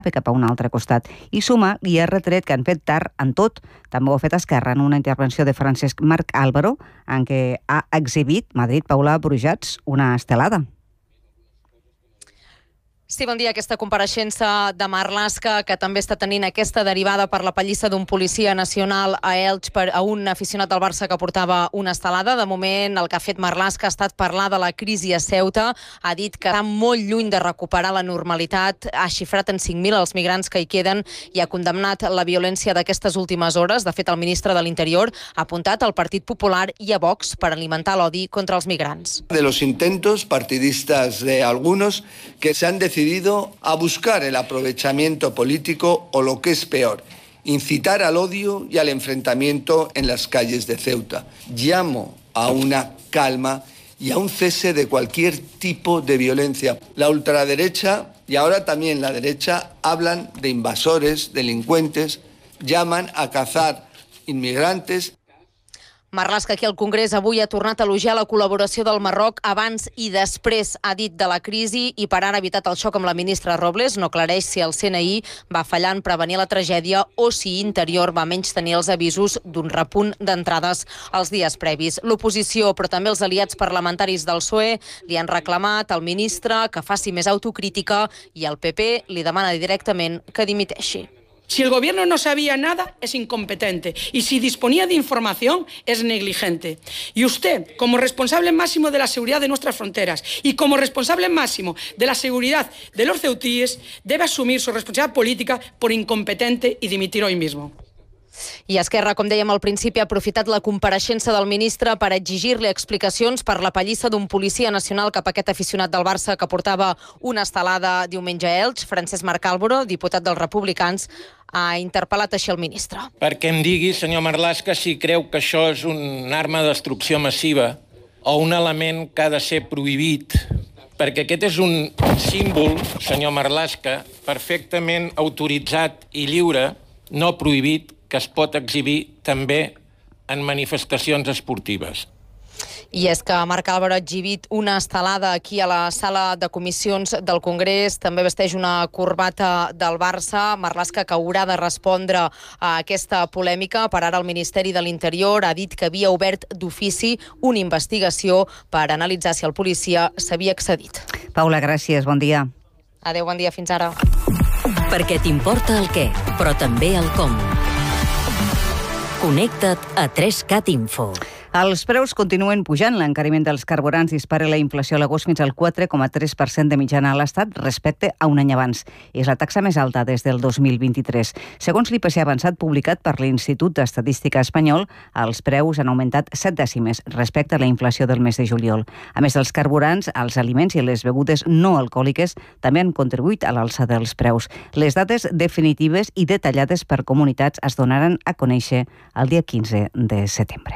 cap a un altre costat. I Suma li ha retret que han fet tard en tot. També ho ha fet Esquerra en una intervenció de Francesc Marc Álvaro en què ha exhibit Madrid Paula Brujats una estelada. Sí, bon dia. Aquesta compareixença de Marlaska, que també està tenint aquesta derivada per la pallissa d'un policia nacional a Elx a un aficionat del Barça que portava una estelada. De moment, el que ha fet Marlaska ha estat parlar de la crisi a Ceuta. Ha dit que està molt lluny de recuperar la normalitat. Ha xifrat en 5.000 els migrants que hi queden i ha condemnat la violència d'aquestes últimes hores. De fet, el ministre de l'Interior ha apuntat al Partit Popular i a Vox per alimentar l'odi contra els migrants. De los intentos partidistas de algunos que se han decidido a buscar el aprovechamiento político o, lo que es peor, incitar al odio y al enfrentamiento en las calles de Ceuta. Llamo a una calma y a un cese de cualquier tipo de violencia. La ultraderecha y ahora también la derecha hablan de invasores, delincuentes, llaman a cazar inmigrantes. Marlaska aquí al Congrés avui ha tornat a elogiar la col·laboració del Marroc abans i després, ha dit, de la crisi, i per ara ha evitat el xoc amb la ministra Robles. No aclareix si el CNI va fallar en prevenir la tragèdia o si Interior va menystenir els avisos d'un repunt d'entrades els dies previs. L'oposició, però també els aliats parlamentaris del PSOE, li han reclamat al ministre que faci més autocrítica i el PP li demana directament que dimiteixi. Si el gobierno no sabía nada, es incompetente. Y si disponía de información, es negligente. Y usted, como responsable máximo de la seguridad de nuestras fronteras y como responsable máximo de la seguridad de los ceutíes, debe asumir su responsabilidad política por incompetente y dimitir hoy mismo. I Esquerra, com dèiem al principi, ha aprofitat la compareixença del ministre per exigir-li explicacions per la pallissa d'un policia nacional cap a aquest aficionat del Barça que portava una estelada diumenge a Elx. Francesc Marc Álvaro, diputat dels Republicans, ha interpel·lat així el ministre. Perquè em digui, senyor Marlaska, si creu que això és una arma de destrucció massiva o un element que ha de ser prohibit, perquè aquest és un símbol, senyor Marlaska, perfectament autoritzat i lliure, no prohibit, que es pot exhibir també en manifestacions esportives. I és que Marc Álvaro ha exhibit una estelada aquí a la sala de comissions del Congrés, també vesteix una corbata del Barça. Marlaska, que haurà de respondre a aquesta polèmica. Per ara el Ministeri de l'Interior ha dit que havia obert d'ofici una investigació per analitzar si el policia s'havia excedit. Paula, gràcies, bon dia. Adéu, bon dia, fins ara. Perquè t'importa el què, però també el com. Connecta't a 3Cat Info. Els preus continuen pujant. L'encariment dels carburants dispara la inflació a l'agost fins al 4,3% de mitjana a l'Estat respecte a un any abans. És la taxa més alta des del 2023. Segons l'IPC avançat publicat per l'Institut d'Estadística Espanyol, els preus han augmentat 7 dècimes respecte a la inflació del mes de juliol. A més dels carburants, els aliments i les begudes no alcohòliques també han contribuït a l'alça dels preus. Les dades definitives i detallades per comunitats es donaran a conèixer el dia 15 de setembre.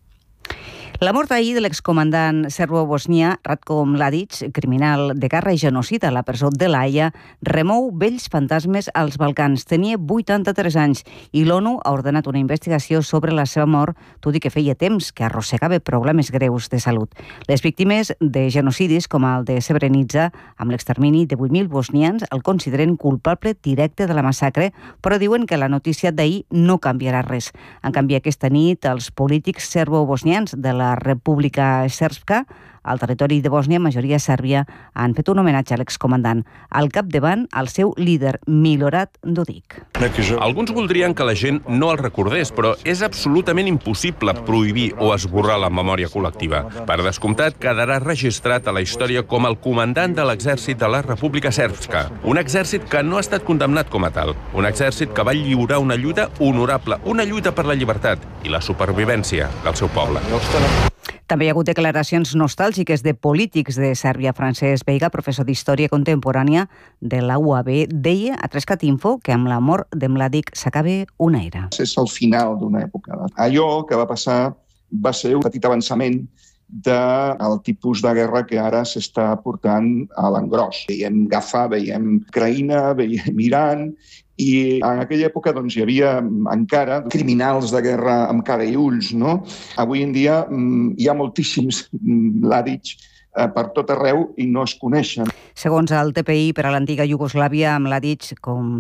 La mort ahir de l'excomandant serbo-bosnià Ratko Mladic, criminal de guerra i genocida a la presó de l'Haia, remou vells fantasmes als Balcans. Tenia 83 anys i l'ONU ha ordenat una investigació sobre la seva mort, tot i que feia temps que arrossegava problemes greus de salut. Les víctimes de genocidis com el de Srebrenica, amb l'extermini de 8.000 bosnians, el consideren culpable directe de la massacre, però diuen que la notícia d'ahir no canviarà res. En canvi, aquesta nit, els polítics serbo-bosnians de la República Srpska, al territori de Bòsnia, majoria sèrbia, han fet un homenatge a l'excomandant. Al capdavant, el seu líder, Milorad Dodik. Alguns voldrien que la gent no el recordés, però és absolutament impossible prohibir o esborrar la memòria col·lectiva. Per descomptat, quedarà registrat a la història com el comandant de l'exèrcit de la República Srpska. Un exèrcit que no ha estat condemnat com a tal. Un exèrcit que va lliurar una lluita honorable, una lluita per la llibertat i la supervivència del seu poble. També hi ha hagut declaracions nostàlgiques de polítics de Sèrbia. Francesc Veiga, professor d'Història Contemporània de la UAB, deia a 3Cat Info que amb la mort de Mladic s'acaba una era. És el final d'una època. Allò que va passar va ser un petit avançament del tipus de guerra que ara s'està portant a l'engròs. Veiem Gaza, veiem Ucraïna, veiem Iran, i en aquella època hi havia encara criminals de guerra amb cara i ulls, no? Avui en dia hi ha moltíssims Mladic per tot arreu i no es coneixen. Segons el TPI, per a l'antiga Iugoslàvia, Mladic, com